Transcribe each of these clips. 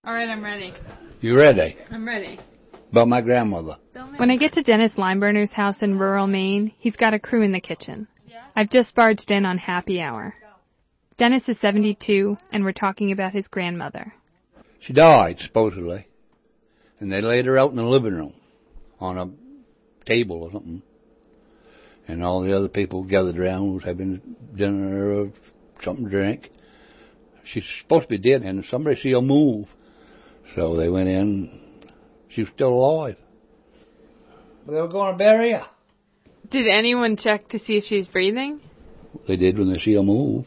All right, I'm ready. You ready? I'm ready. About my grandmother. When I get to Dennis Lineburner's house in rural Maine, he's got a crew in the kitchen. I've just barged in on happy hour. Dennis is 72, and we're talking about his grandmother. She died, supposedly. And they laid her out in the living room on a table or something. And all the other people gathered around, was having dinner or something to drink. She's supposed to be dead, and somebody see her move. So they went in. She was still alive. But they were going to bury her. Did anyone check to see if she's breathing? They did when they see her move.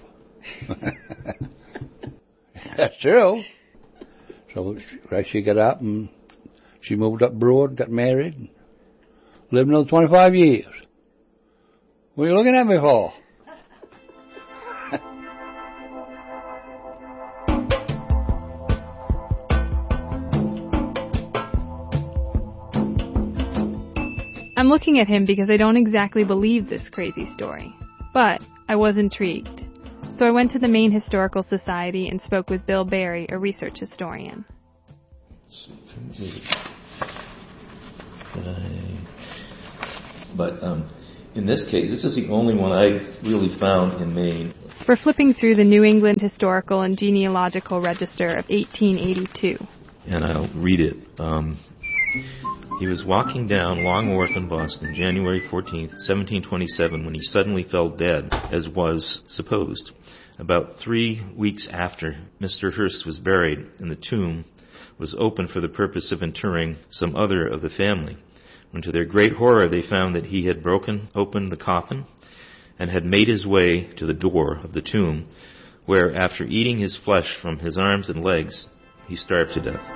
That's true. So she got up and she moved up abroad, got married, and lived another 25 years. What are you looking at me for? I'm looking at him because I don't exactly believe this crazy story, but I was intrigued. So I went to the Maine Historical Society and spoke with Bill Barry, a research historian. But in this case, this is the only one I really found in Maine. We're flipping through the New England Historical and Genealogical Register of 1882. And I'll read it. He was walking down Long Wharf in Boston, January 14th, 1727, when he suddenly fell dead, as was supposed. About 3 weeks after Mr. Hearst was buried, and the tomb was opened for the purpose of interring some other of the family, when to their great horror they found that he had broken open the coffin and had made his way to the door of the tomb, where, after eating his flesh from his arms and legs, he starved to death.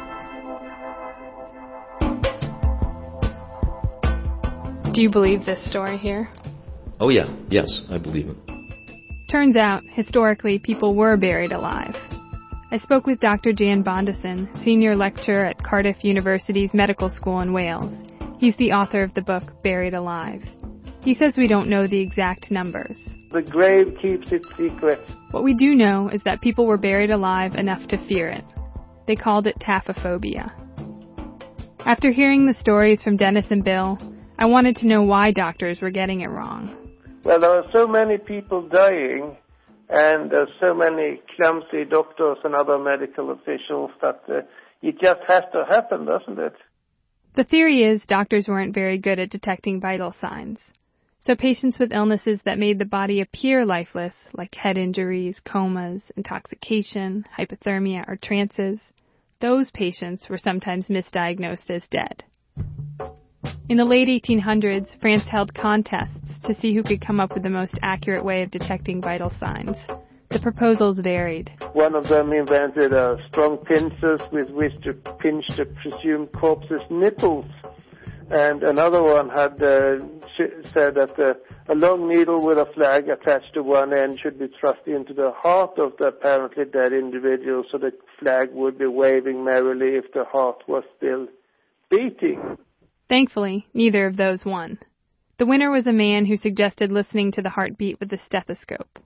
Do you believe this story here? Oh yeah, yes, I believe it. Turns out, historically, people were buried alive. I spoke with Dr. Jan Bondison, senior lecturer at Cardiff University's Medical School in Wales. He's the author of the book Buried Alive. He says we don't know the exact numbers. The grave keeps its secret. What we do know is that people were buried alive enough to fear it. They called it taphophobia. After hearing the stories from Dennis and Bill, I wanted to know why doctors were getting it wrong. Well, there are so many people dying, and so many clumsy doctors and other medical officials that it just has to happen, doesn't it? The theory is doctors weren't very good at detecting vital signs. So patients with illnesses that made the body appear lifeless, like head injuries, comas, intoxication, hypothermia, or trances, those patients were sometimes misdiagnosed as dead. In the late 1800s, France held contests to see who could come up with the most accurate way of detecting vital signs. The proposals varied. One of them invented strong pincers with which to pinch the presumed corpse's nipples. And another one had said that a long needle with a flag attached to one end should be thrust into the heart of the apparently dead individual so the flag would be waving merrily if the heart was still beating. Thankfully, neither of those won. The winner was a man who suggested listening to the heartbeat with a stethoscope.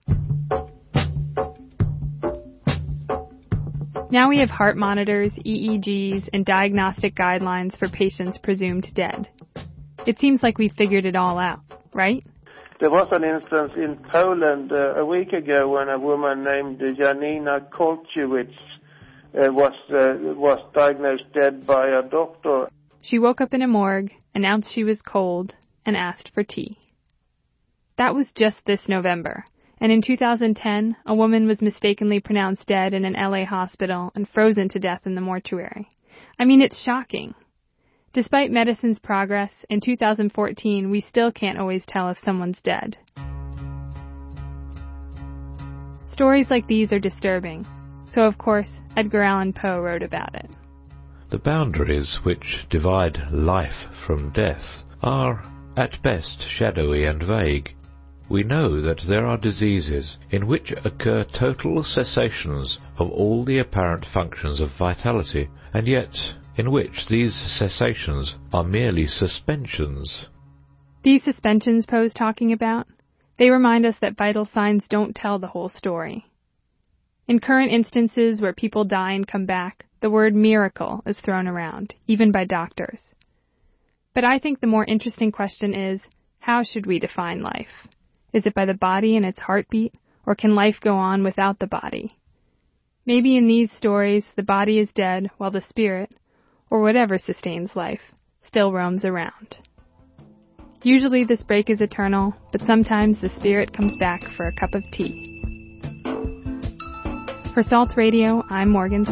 Now we have heart monitors, EEGs, and diagnostic guidelines for patients presumed dead. It seems like we figured it all out, right? There was an instance in Poland a week ago when a woman named Janina Kolchewicz was diagnosed dead by a doctor. She woke up in a morgue, announced she was cold, and asked for tea. That was just this November. And in 2010, a woman was mistakenly pronounced dead in an LA hospital and frozen to death in the mortuary. I mean, it's shocking. Despite medicine's progress, in 2014, we still can't always tell if someone's dead. Stories like these are disturbing. So, of course, Edgar Allan Poe wrote about it. The boundaries which divide life from death are, at best, shadowy and vague. We know that there are diseases in which occur total cessations of all the apparent functions of vitality, and yet in which these cessations are merely suspensions. These suspensions Poe's talking about, they remind us that vital signs don't tell the whole story. In current instances where people die and come back, the word miracle is thrown around, even by doctors. But I think the more interesting question is, how should we define life? Is it by the body and its heartbeat, or can life go on without the body? Maybe in these stories, the body is dead while the spirit, or whatever sustains life, still roams around. Usually this break is eternal, but sometimes the spirit comes back for a cup of tea. For Salt Radio, I'm Morgan